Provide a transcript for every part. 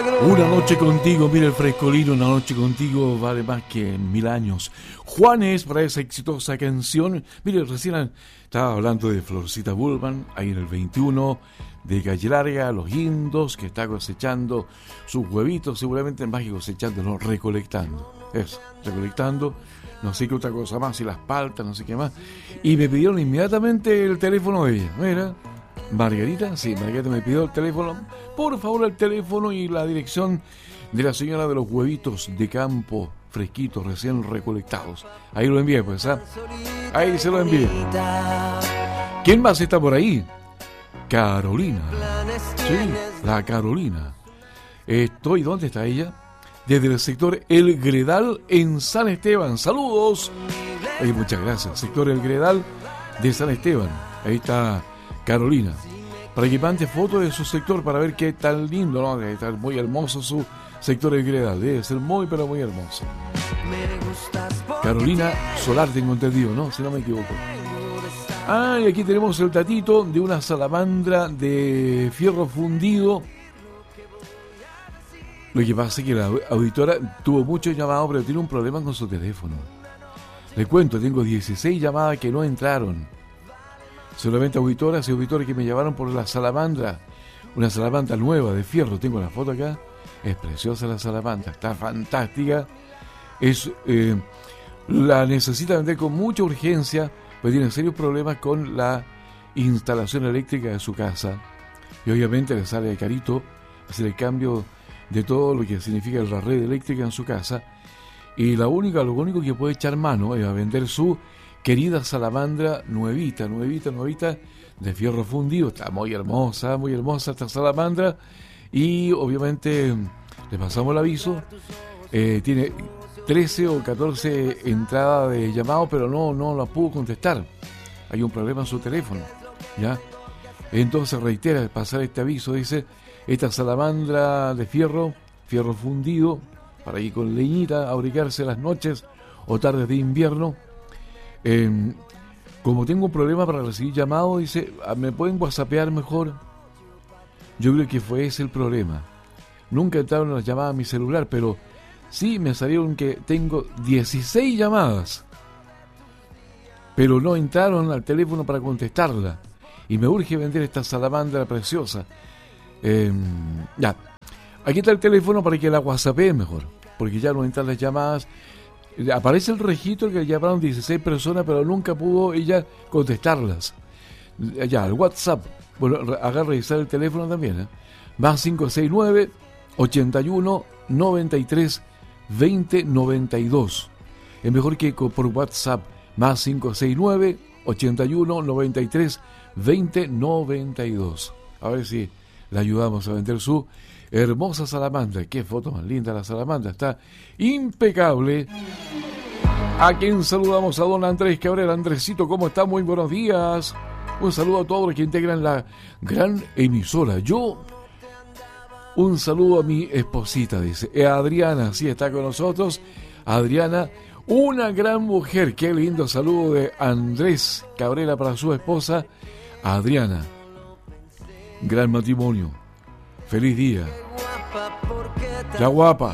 Una noche contigo, mira el frescolino, una noche contigo vale más que 1000 años. Juanes, para esa exitosa canción. Mire, recién estaba hablando de Florcita Bullman, ahí en el 21, de Calle Larga, Los Guindos, que está cosechando sus huevitos, seguramente más que cosechando, no, recolectando. Eso, recolectando, no sé qué otra cosa más, y las paltas, no sé qué más. Y me pidieron inmediatamente el teléfono de ella, ¿no? Margarita, sí, Margarita me pidió el teléfono, por favor el teléfono y la dirección de la señora de los huevitos de campo fresquitos, recién recolectados. Ahí lo envié, pues, ¿ah? Ahí se lo envié. ¿Quién más está por ahí? Carolina. Sí, la Carolina. ¿Dónde está ella? Desde el sector El Gredal en San Esteban. ¡Saludos! Ay, muchas gracias. Sector El Gredal de San Esteban. Ahí está Carolina, para que mande fotos de su sector para ver qué tan lindo, ¿no? Debe estar muy hermoso su sector El Gredal, debe ser muy, pero muy hermoso. Carolina Solar, tengo entendido, ¿no? Si no me equivoco. Ah, y aquí tenemos el datito de una salamandra de fierro fundido. Lo que pasa es que la auditora tuvo muchos llamados, pero tiene un problema con su teléfono. Le cuento, tengo 16 llamadas que no entraron. Solamente auditoras y auditores que me llamaron por la salamandra. Una salamandra nueva de fierro. Tengo la foto acá. Es preciosa la salamandra. Está fantástica. La necesita vender con mucha urgencia, pues tiene serios problemas con la instalación eléctrica de su casa. Y obviamente le sale carito hacer el cambio de todo lo que significa la red eléctrica en su casa. Y lo único que puede echar mano es a vender su querida salamandra nuevita, de fierro fundido. Está muy hermosa esta salamandra. Y obviamente le pasamos el aviso. Tiene 13 o 14 entradas de llamado, pero no la pudo contestar. Hay un problema en su teléfono, ¿ya? Entonces reitera pasar este aviso, dice, esta salamandra de fierro fundido, para ir con leñita, abrigarse las noches o tardes de invierno. Como tengo un problema para recibir llamados, dice, ¿me pueden whatsappear mejor? Yo creo que fue ese el problema. Nunca entraron las llamadas a mi celular, pero sí me salieron que tengo 16 llamadas, pero no entraron al teléfono para contestarla. Y me urge vender esta salamandra preciosa. Ya, aquí está el teléfono para que la whatsappeen mejor, porque ya no entran las llamadas. Aparece el registro que llamaron 16 personas, pero nunca pudo ella contestarlas. Ya, el WhatsApp. Bueno, haga revisar el teléfono también, ¿eh? Más 569 81 93 20 92. Es mejor que por WhatsApp. Más 569 81 93 20 92. A ver si le ayudamos a vender su hermosa salamandra. Qué foto más linda la salamandra. Está impecable. A quien saludamos, a don Andrés Cabrera. Andresito, ¿cómo está? Muy buenos días. Un saludo a todos los que integran la gran emisora. Un saludo a mi esposita, dice. Adriana, sí, está con nosotros. Adriana, una gran mujer. Qué lindo saludo de Andrés Cabrera para su esposa, Adriana. Gran matrimonio. Feliz día. La guapa.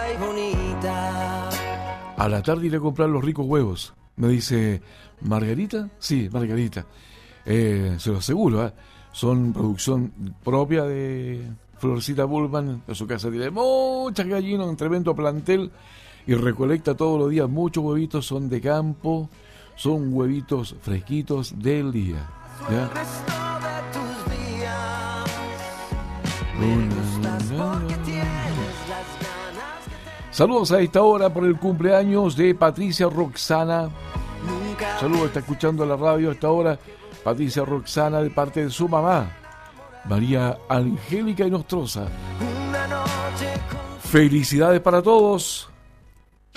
A la tarde iré a comprar los ricos huevos. Me dice, ¿Margarita? Sí, Margarita. Se lo aseguro, ¿eh? Son producción propia de Florcita Bullman. En su casa tiene muchas gallinas, un tremendo plantel. Y recolecta todos los días muchos huevitos. Son de campo. Son huevitos fresquitos del día. ¿Ya? Saludos a esta hora por el cumpleaños de Patricia Roxana. Saludos, está escuchando la radio a esta hora Patricia Roxana de parte de su mamá, María Angélica Inostroza. Felicidades para todos.